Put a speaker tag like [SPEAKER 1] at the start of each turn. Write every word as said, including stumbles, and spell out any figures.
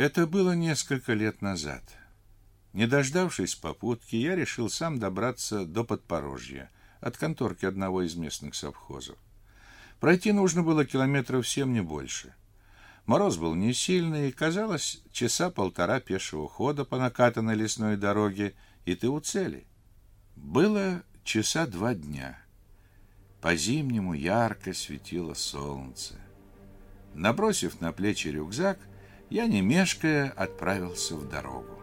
[SPEAKER 1] Это было несколько лет назад. Не дождавшись попутки, я решил сам добраться до Подпорожья, от конторки одного из местных совхозов. Пройти нужно было километров семь, не больше. Мороз был не сильный, и, казалось, часа полтора пешего хода по накатанной лесной дороге, и ты у цели. Было часа два дня. По-зимнему ярко светило солнце. Набросив на плечи рюкзак, я, не мешкая, отправился в дорогу.